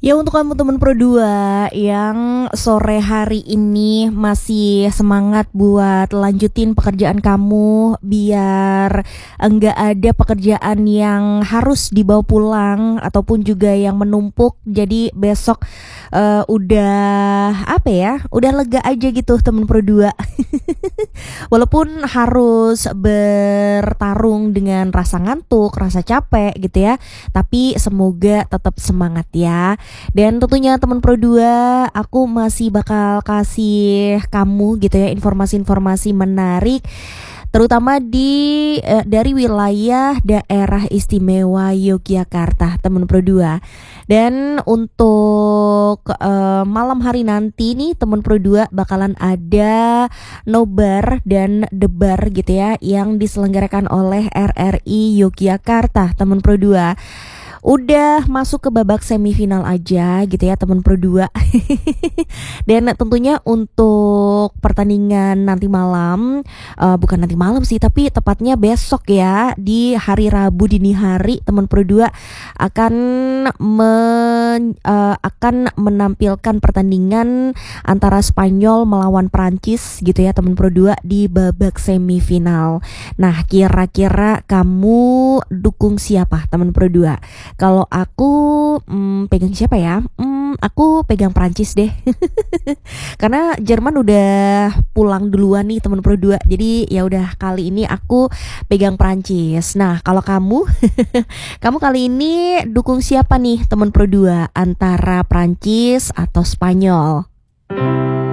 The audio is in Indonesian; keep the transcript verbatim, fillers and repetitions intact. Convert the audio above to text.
Ya untuk kamu teman Pro dua yang sore hari ini masih semangat buat lanjutin pekerjaan kamu biar enggak ada pekerjaan yang harus dibawa pulang ataupun juga yang menumpuk, jadi besok uh, udah apa ya, udah lega aja gitu teman Pro dua. Walaupun harus bertarung dengan rasa ngantuk, rasa capek gitu ya, tapi semoga tetap semangat ya. Dan tentunya teman Pro dua, aku masih bakal kasih kamu gitu ya informasi-informasi menarik terutama di eh, dari wilayah daerah istimewa Yogyakarta teman Pro dua. Dan untuk eh, malam hari nanti nih teman Pro dua bakalan ada nobar dan debar gitu ya yang diselenggarakan oleh R R I Yogyakarta teman Pro dua. Udah masuk ke babak semifinal aja gitu ya teman Pro dua. Dan tentunya untuk pertandingan nanti malam, uh, bukan nanti malam sih, tapi tepatnya besok ya, di hari Rabu dini hari teman Pro dua akan men, uh, akan menampilkan pertandingan antara Spanyol melawan Prancis gitu ya teman Pro dua di babak semifinal. Nah, kira-kira kamu dukung siapa teman Pro dua? Kalau aku hmm, pegang siapa ya? Hmm, aku pegang Prancis deh. Karena Jerman udah pulang duluan nih teman Pro dua. Jadi ya udah kali ini aku pegang Prancis. Nah, kalau kamu kamu kali ini dukung siapa nih teman Pro dua? Antara Prancis atau Spanyol?